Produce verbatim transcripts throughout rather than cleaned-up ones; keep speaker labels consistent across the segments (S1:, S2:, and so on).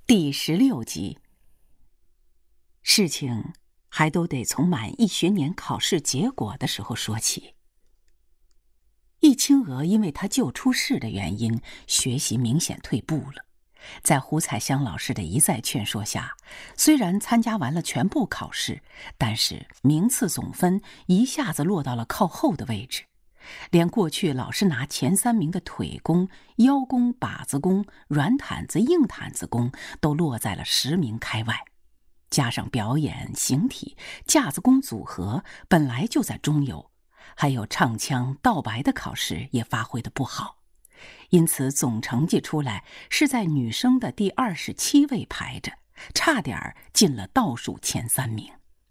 S1: 第十六集。事情还都得从满一学年考试结果的时候说起。易清娥因为她旧出事的原因，学习明显退步了。在胡彩香老师的一再劝说下，虽然参加完了全部考试，但是名次总分一下子落到了靠后的位置。连过去老是拿前三名的腿功、腰功、把子功、软毯子、硬毯子功都落在了十名开外，加上表演、形体、架子功组合本来就在中游，还有唱腔、道白的考试也发挥得不好，因此总成绩出来是在女生的第二十七位排着，差点进了倒数前三名。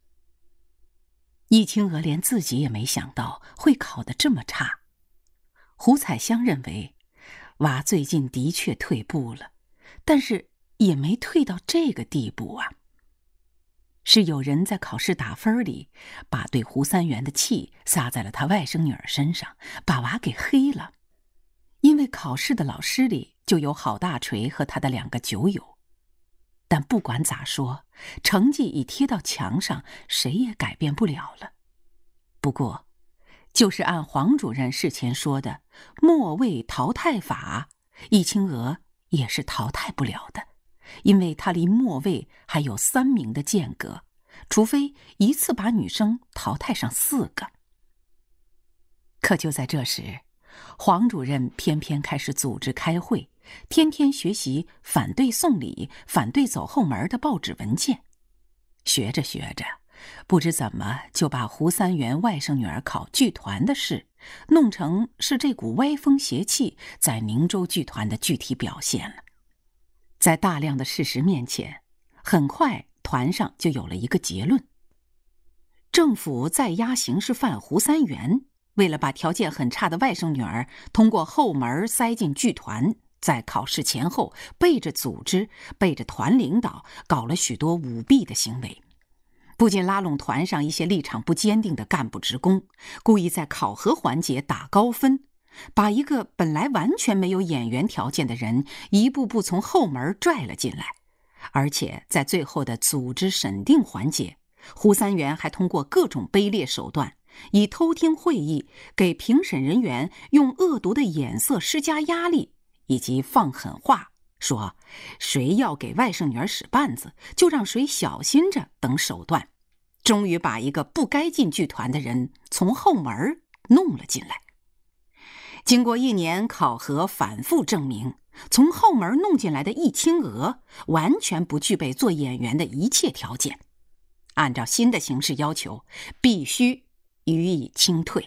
S1: 易清娥连自己也没想到会考得这么差。胡彩香认为娃最近的确退步了，但是也没退到这个地步啊。是有人在考试打分里把对胡三元的气撒在了他外甥女儿身上，把娃给黑了。因为考试的老师里就有郝大锤和他的两个酒友，但不管咋说，成绩已贴到墙上，谁也改变不了了。不过就是按黄主任事前说的末位淘汰法，易清娥也是淘汰不了的，因为他离末位还有三名的间隔，除非一次把女生淘汰上四个。可就在这时，黄主任偏偏开始组织开会，天天学习反对送礼、反对走后门的报纸文件。学着学着，不知怎么就把胡三元外甥女儿考剧团的事弄成是这股歪风邪气在宁州剧团的具体表现了。在大量的事实面前，很快团上就有了一个结论：政府在押刑事犯胡三元，为了把条件很差的外甥女儿通过后门塞进剧团，在考试前后背着组织、背着团领导搞了许多舞弊的行为，不仅拉拢团上一些立场不坚定的干部职工，故意在考核环节打高分，把一个本来完全没有演员条件的人一步步从后门拽了进来。而且在最后的组织审定环节，胡三元还通过各种卑劣手段，以偷听会议、给评审人员用恶毒的眼色施加压力，以及放狠话说谁要给外甥女儿使绊子，就让谁小心着等手段，终于把一个不该进剧团的人从后门弄了进来。经过一年考核反复证明，从后门弄进来的易清娥完全不具备做演员的一切条件，按照新的形式要求，必须予以清退。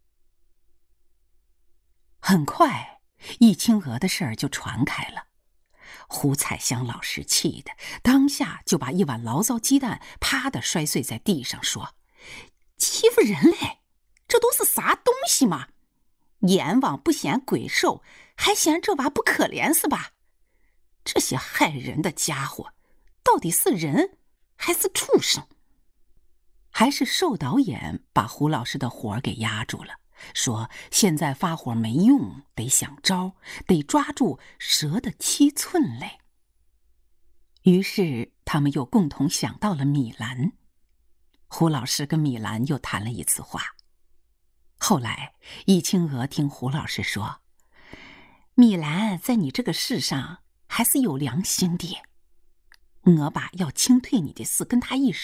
S1: 很快，易清娥的事儿就传开了。胡彩香老师气得当下就把一碗醪糟鸡蛋啪的摔碎在地上，说：欺负人嘞，这都是啥东西嘛？阎王不嫌鬼瘦，还嫌这娃不可怜是吧？这些害人的家伙到底是人还是畜生？还是寿导演把胡老师的火给压住了，说现在发火没用，得想招，得抓住蛇的七寸嘞。于是他们又共同想到了米兰。胡老师跟米兰又谈了一次话。后来易清娥听胡老师说，米兰在你这个事上还是有良心的，我把要清退你的事跟他一说，